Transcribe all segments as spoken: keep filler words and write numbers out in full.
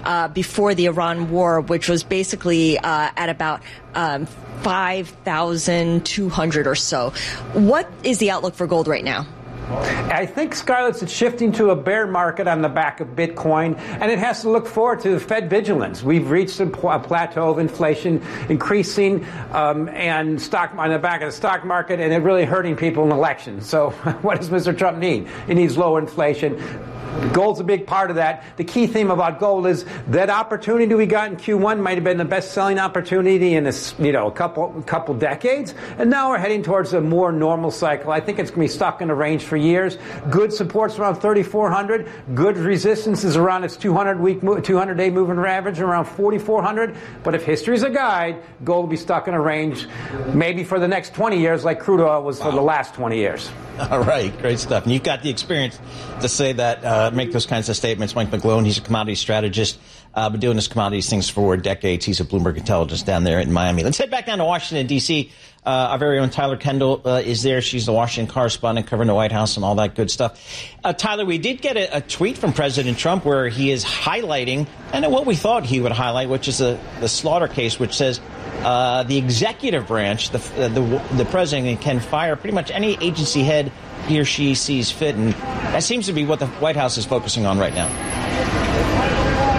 uh, before the Iran war, which was basically uh, at about um, five thousand two hundred or so. What is the outlook for gold right now? I think, Scarlett, it's shifting to a bear market on the back of Bitcoin, and it has to look forward to Fed vigilance. We've reached a plateau of inflation increasing um, and stock on the back of the stock market, and it really hurting people in elections. So what does Mister Trump need? He needs low inflation. Gold's a big part of that. The key theme about gold is that opportunity we got in Q one might have been the best-selling opportunity in a, you know, a couple couple decades, and now we're heading towards a more normal cycle. I think it's going to be stuck in a range for years. Good supports around thirty-four hundred. Good resistance is around its two hundred week, two hundred day moving average around forty-four hundred. But if history's a guide, gold will be stuck in a range maybe for the next twenty years, like crude oil was wow. for the last twenty years. All right, great stuff. And you've got the experience to say that, uh, make those kinds of statements. Mike McGlone, he's a commodity strategist, uh, been doing this commodities things for decades. He's at Bloomberg Intelligence down there in Miami. Let's head back down to Washington, D C. Uh, our very own Tyler Kendall uh, is there. She's the Washington correspondent covering the White House and all that good stuff. Uh, Tyler, we did get a, a tweet from President Trump where he is highlighting, and what we thought he would highlight, which is a, the Slaughter case, which says uh, the executive branch, the, uh, the, the president can fire pretty much any agency head he or she sees fit. And that seems to be what the White House is focusing on right now.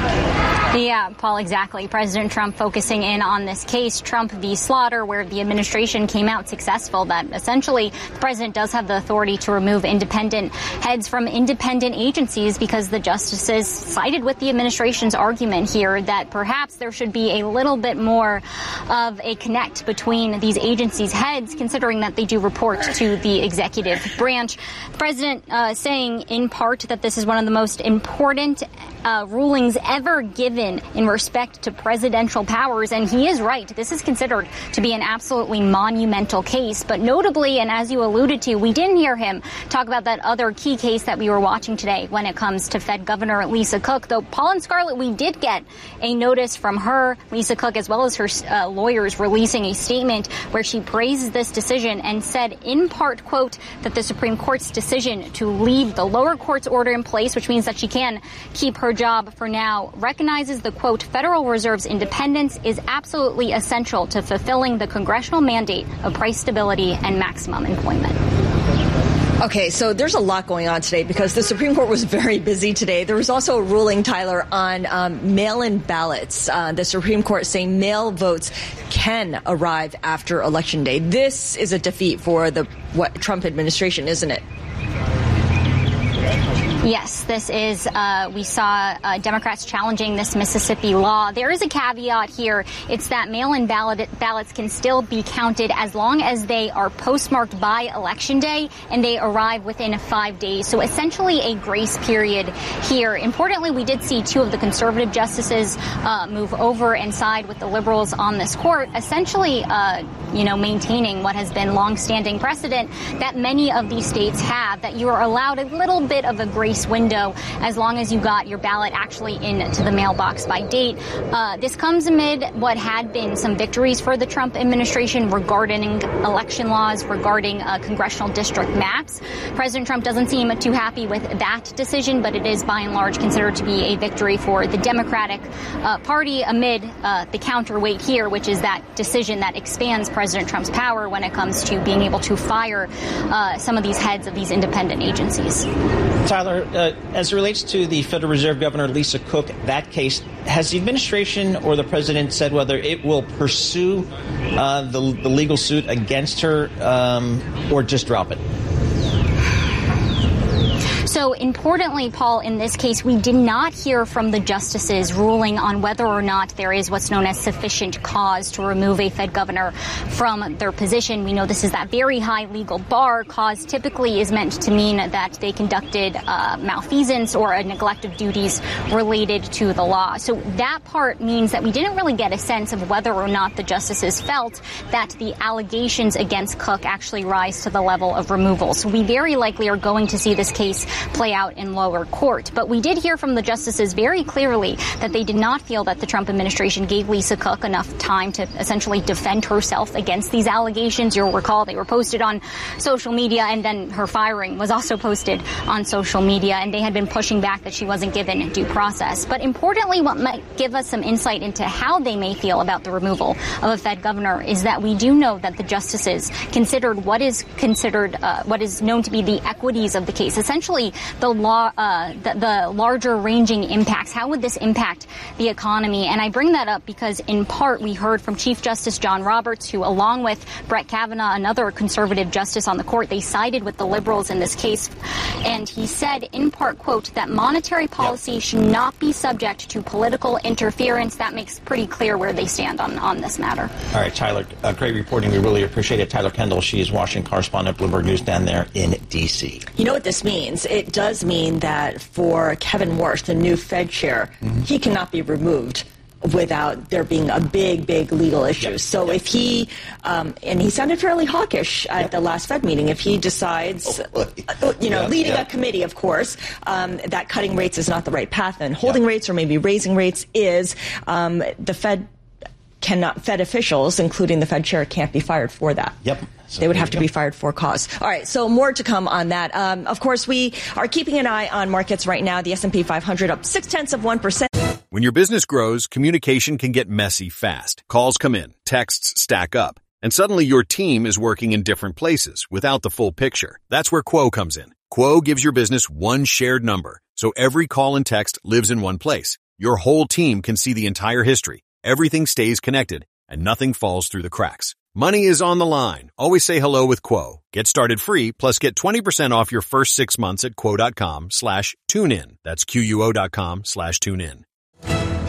Yeah, Paul, exactly. President Trump focusing in on this case, Trump v. Slaughter, where the administration came out successful, that essentially the president does have the authority to remove independent heads from independent agencies because the justices sided with the administration's argument here that perhaps there should be a little bit more of a connect between these agencies' heads, considering that they do report to the executive branch. The president uh, saying in part that this is one of the most important uh, rulings ever given in respect to presidential powers, and he is right. This is considered to be an absolutely monumental case, but notably, and as you alluded to, we didn't hear him talk about that other key case that we were watching today when it comes to Fed Governor Lisa Cook, though Paul and Scarlett, we did get a notice from her, Lisa Cook, as well as her uh, lawyers releasing a statement where she praises this decision and said in part, quote, that the Supreme Court's decision to leave the lower court's order in place, which means that she can keep her job for now, recognizes the, quote, Federal Reserve's independence is absolutely essential to fulfilling the congressional mandate of price stability and maximum employment. Okay, so there's a lot going on today because the Supreme Court was very busy today. There was also a ruling, Tyler, on um, mail-in ballots. Uh, the Supreme Court saying mail votes can arrive after Election Day. This is a defeat for the what, Trump administration, isn't it? Yes, this is, uh, we saw uh, Democrats challenging this Mississippi law. There is a caveat here. It's that mail-in ballot ballots can still be counted as long as they are postmarked by Election Day and they arrive within five days. So essentially a grace period here. Importantly, we did see two of the conservative justices uh, move over and side with the liberals on this court, essentially, uh, you know, maintaining what has been longstanding precedent that many of these states have, that you are allowed a little bit of a grace window as long as you got your ballot actually into the mailbox by date. Uh, this comes amid what had been some victories for the Trump administration regarding election laws, regarding uh, congressional district maps. President Trump doesn't seem too happy with that decision, but it is by and large considered to be a victory for the Democratic uh, Party amid uh, the counterweight here, which is that decision that expands President Trump's power when it comes to being able to fire uh, some of these heads of these independent agencies. Tyler, uh, as it relates to the Federal Reserve Governor Lisa Cook, that case, has the administration or the president said whether it will pursue uh, the, the legal suit against her um, or just drop it? So importantly, Paul, in this case, we did not hear from the justices ruling on whether or not there is what's known as sufficient cause to remove a Fed governor from their position. We know this is that very high legal bar. Cause typically is meant to mean that they conducted uh, malfeasance or a neglect of duties related to the law. So that part means that we didn't really get a sense of whether or not the justices felt that the allegations against Cook actually rise to the level of removal. So we very likely are going to see this case play out in lower court. But we did hear from the justices very clearly that they did not feel that the Trump administration gave Lisa Cook enough time to essentially defend herself against these allegations. You'll recall they were posted on social media, and then her firing was also posted on social media, and they had been pushing back that she wasn't given due process. But importantly, what might give us some insight into how they may feel about the removal of a Fed governor is that we do know that the justices considered what is considered uh, what is known to be the equities of the case, essentially the law, uh, the, the larger ranging impacts. How would this impact the economy? And I bring that up because in part we heard from Chief Justice John Roberts, who along with Brett Kavanaugh, another conservative justice on the court, they sided with the liberals in this case. And he said in part, quote, that monetary policy yep. should not be subject to political interference. That makes pretty clear where they stand on, on this matter. All right, Tyler, uh, great reporting. We really appreciate it. Tyler Kendall, she is Washington correspondent, Bloomberg News down there in D C. You know what this means? It does mean that for Kevin Warsh, the new Fed chair, mm-hmm. he cannot be removed without there being a big, big legal issue. Yep. So yep. if he, um, and he sounded fairly hawkish at yep. the last Fed meeting, if he decides, oh, uh, you know, yeah, leading yeah. a committee, of course, um, that cutting rates is not the right path, and holding yep. rates or maybe raising rates is, um, the Fed cannot, Fed officials, including the Fed chair, can't be fired for that. Yep. So they would have to be fired for cause. All right, so more to come on that. Um, of course, we are keeping an eye on markets right now. The S and P five hundred up six-tenths of one percent. When your business grows, communication can get messy fast. Calls come in, texts stack up, and suddenly your team is working in different places without the full picture. That's where Quo comes in. Quo gives your business one shared number, so every call and text lives in one place. Your whole team can see the entire history. Everything stays connected, and nothing falls through the cracks. Money is on the line. Always say hello with Quo. Get started free, plus get twenty percent off your first six months at quo.com slash tune in. That's Q U O dot com slash tune in.